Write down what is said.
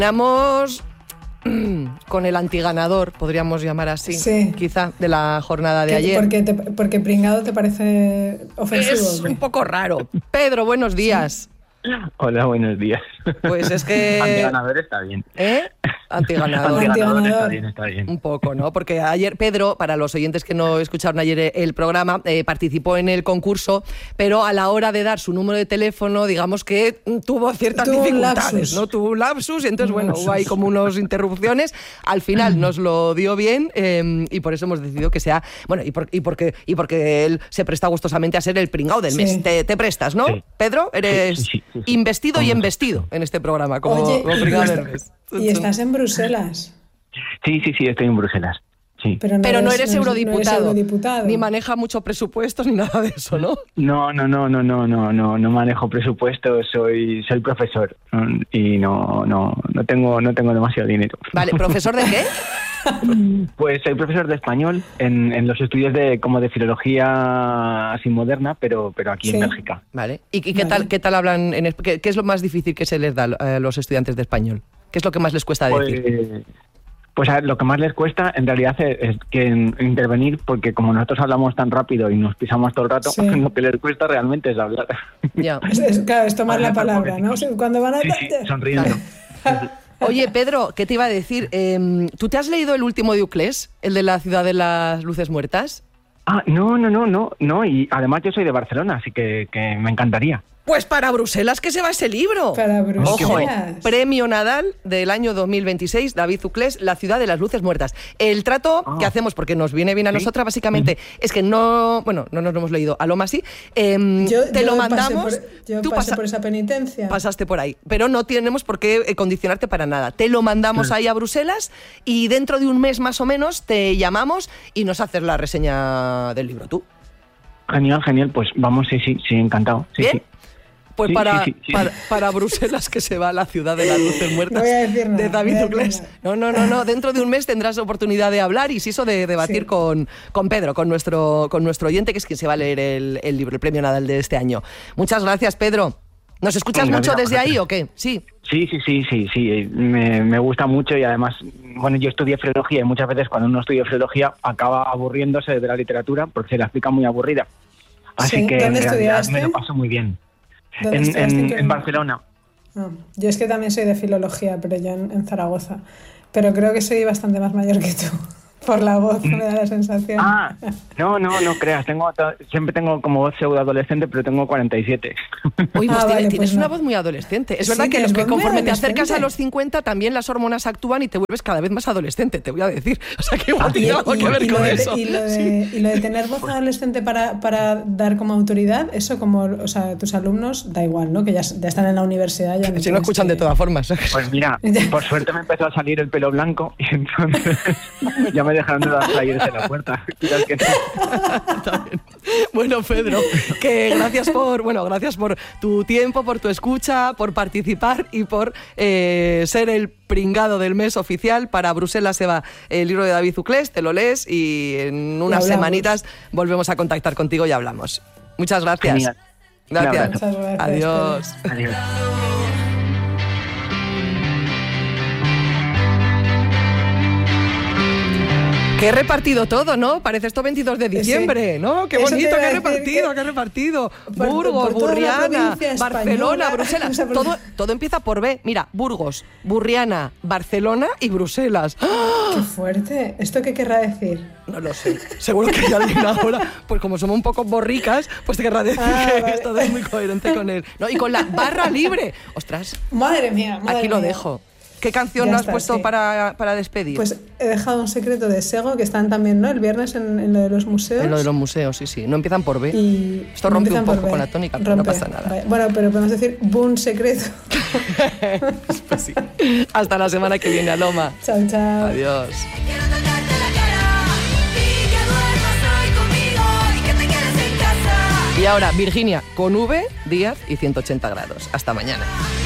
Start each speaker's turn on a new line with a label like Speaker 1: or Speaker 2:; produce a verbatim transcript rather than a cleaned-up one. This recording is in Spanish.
Speaker 1: Terminamos con el antiganador, podríamos llamar así,
Speaker 2: sí.
Speaker 1: quizá, de la jornada de
Speaker 2: ¿Qué,
Speaker 1: ayer.
Speaker 2: Porque, te, porque pringado te parece ofensivo.
Speaker 1: Es un poco raro. Pedro, buenos días.
Speaker 3: Sí. Hola, buenos días.
Speaker 1: Pues es que...
Speaker 3: Antiganador está bien.
Speaker 1: ¿Eh? Antiganador.
Speaker 3: Antiganador está bien, está bien.
Speaker 1: Un poco, ¿no? Porque ayer Pedro, para los oyentes que no escucharon ayer el programa, eh, participó en el concurso, pero a la hora de dar su número de teléfono, digamos que tuvo ciertas
Speaker 2: tuvo
Speaker 1: dificultades, ¿no? Tuvo un lapsus y entonces, un bueno, lapsus. Hubo ahí como unas interrupciones. Al final nos lo dio bien eh, y por eso hemos decidido que sea... Bueno, y, por, y, porque, y porque él se presta gustosamente a ser el pringao del sí. mes. Te, te prestas, ¿no? Sí. Pedro, eres sí, sí, sí, sí. investido y embestido en este programa como,
Speaker 2: Oye,
Speaker 1: como pringao del mes.
Speaker 2: ¿Y estás en Bruselas?
Speaker 3: Sí, sí, sí, estoy en Bruselas. Sí.
Speaker 2: Pero no,
Speaker 1: Pero
Speaker 2: eres,
Speaker 1: no, eres,
Speaker 2: no,
Speaker 1: eurodiputado,
Speaker 2: no eres eurodiputado.
Speaker 1: Ni maneja mucho presupuestos ni nada de eso, ¿no?
Speaker 3: No, no, no, no, no, no, no, no manejo presupuestos, soy soy profesor y no no no tengo no tengo demasiado dinero.
Speaker 1: Vale, ¿profesor de qué?
Speaker 3: Pues soy profesor de español en, en los estudios de como de filología así moderna, pero pero aquí sí. en Bélgica.
Speaker 1: Vale. ¿Y, y qué
Speaker 2: vale.
Speaker 1: tal qué tal hablan en qué, qué es lo más difícil que se les da a los estudiantes de español? ¿Qué es lo que más les cuesta decir?
Speaker 3: Pues, pues a ver, lo que más les cuesta en realidad es, es que intervenir, porque como nosotros hablamos tan rápido y nos pisamos todo el rato, sí. lo que les cuesta realmente es hablar.
Speaker 1: Ya.
Speaker 2: Es, es, claro, es tomar la palabra, ¿no? Cuando van a...
Speaker 3: Sí, sí, sonriendo.
Speaker 1: Claro. Oye, Pedro, ¿qué te iba a decir? Eh, ¿Tú te has leído el último de Uclés, el de la ciudad de las luces muertas?
Speaker 3: Ah, no, no, no, no, no, y además yo soy de Barcelona, así que, que me encantaría.
Speaker 1: Pues para Bruselas que se va ese libro.
Speaker 2: Para Bruselas.
Speaker 1: Ojo, Premio Nadal del año dos mil veintiséis, David Uclés, La ciudad de las luces muertas. El trato ah. que hacemos, porque nos viene bien a ¿Sí? nosotras, básicamente, ¿Sí? es que no, bueno, no nos lo hemos leído, a Loma sí, eh,
Speaker 2: yo,
Speaker 1: te
Speaker 2: yo
Speaker 1: lo mandamos.
Speaker 2: Pasé por, yo
Speaker 1: tú
Speaker 2: pasé
Speaker 1: pasa,
Speaker 2: por esa penitencia.
Speaker 1: Pasaste por ahí, pero no tenemos por qué condicionarte para nada. Te lo mandamos sí. ahí a Bruselas y dentro de un mes más o menos te llamamos y nos haces la reseña del libro tú.
Speaker 3: Genial, genial, pues vamos, sí, sí, sí, encantado. Sí,
Speaker 1: ¿Bien?
Speaker 3: Sí.
Speaker 1: Pues
Speaker 3: sí,
Speaker 1: para,
Speaker 3: sí, sí, sí.
Speaker 1: para para Bruselas que se va a la ciudad de las luces muertas
Speaker 2: no voy a decir nada,
Speaker 1: de David
Speaker 2: no
Speaker 1: Uclés. No, no, no, no. Dentro de un mes tendrás oportunidad de hablar y si eso de debatir sí. con, con Pedro, con nuestro, con nuestro oyente, que es quien se va a leer el, el libro, el Premio Nadal de este año. Muchas gracias, Pedro. ¿Nos escuchas Venga, mucho desde ahí o qué? Sí.
Speaker 3: Sí, sí, sí, sí, sí. Me, me gusta mucho y además, bueno, yo estudié filología y muchas veces cuando uno estudia filología acaba aburriéndose de la literatura porque se la explica muy aburrida. Así
Speaker 2: sí.
Speaker 3: que
Speaker 2: ¿Dónde
Speaker 3: en
Speaker 2: estudiaste?
Speaker 3: Me lo paso muy bien. En, en, en Barcelona.
Speaker 2: No, yo es que también soy de filología, pero yo en, en Zaragoza. Pero creo que soy bastante más mayor que tú. Por la voz me da la sensación.
Speaker 3: Ah, no, no, no creas. Tengo siempre tengo como voz pseudoadolescente, pero tengo cuarenta y siete.
Speaker 1: Uy, pues
Speaker 2: ah,
Speaker 1: tienes,
Speaker 2: vale,
Speaker 1: tienes
Speaker 2: pues
Speaker 1: una
Speaker 2: no.
Speaker 1: voz muy adolescente. Es
Speaker 2: sí,
Speaker 1: verdad que, que conforme te acercas a los cincuenta también las hormonas actúan y te vuelves cada vez más adolescente, te voy a decir. O sea, que igual
Speaker 3: ah,
Speaker 1: tiene
Speaker 3: y,
Speaker 1: algo
Speaker 3: y,
Speaker 1: que ver
Speaker 2: y
Speaker 1: con
Speaker 2: de,
Speaker 1: eso.
Speaker 2: Y lo, de,
Speaker 1: sí.
Speaker 2: y lo de tener voz adolescente para, para dar como autoridad, eso como, o sea, tus alumnos da igual, ¿no? Que ya, ya están en la universidad. Ya
Speaker 1: si no escuchan
Speaker 2: que...
Speaker 1: de todas formas.
Speaker 3: Pues mira, por suerte me empezó a salir el pelo blanco y entonces ya me dejaron de dar flyers en la puerta. Que no.
Speaker 1: Bueno, Pedro, que gracias por, bueno, gracias por tu tiempo, por tu escucha, por participar y por eh, ser el pringado del mes oficial. Para Bruselas se va el libro de David Uclés, te lo lees y en unas semanitas volvemos a contactar contigo y hablamos. Muchas gracias.
Speaker 3: Genial.
Speaker 1: Gracias.
Speaker 2: Muchas gracias.
Speaker 1: Adiós.
Speaker 3: Adiós.
Speaker 1: Que he repartido todo, ¿no? Parece esto veintidós de diciembre, sí. ¿no? Qué bonito, que he repartido, que... que he repartido.
Speaker 2: Por,
Speaker 1: Burgos,
Speaker 2: por
Speaker 1: Burriana, Barcelona,
Speaker 2: española.
Speaker 1: Bruselas. Todo, todo empieza por B. Mira, Burgos, Burriana, Barcelona y Bruselas. ¡Oh!
Speaker 2: ¡Qué fuerte! ¿Esto qué querrá decir?
Speaker 1: No lo sé. Seguro que hay alguien ahora, pues como somos un poco borricas, pues te querrá decir ah, que vale. Esto es muy coherente con él. ¿No? Y con la barra libre. Ostras.
Speaker 2: Madre mía, madre
Speaker 1: Aquí lo
Speaker 2: mía.
Speaker 1: dejo. ¿Qué canción ya has está, puesto sí. para, para despedir?
Speaker 2: Pues he dejado Un secreto de Sego, que están también, ¿no? El viernes en, en lo de los museos.
Speaker 1: En lo de los museos, sí, sí. No empiezan por B.
Speaker 2: Y
Speaker 1: esto rompe no un poco con la tónica, pero no pasa nada.
Speaker 2: Vale. Bueno, pero podemos decir Un secreto.
Speaker 1: Pues sí. Hasta la semana que viene, Aloma.
Speaker 2: Chao, chao.
Speaker 1: Adiós. Y ahora, Virginia, con V, Díaz y ciento ochenta grados. Hasta mañana.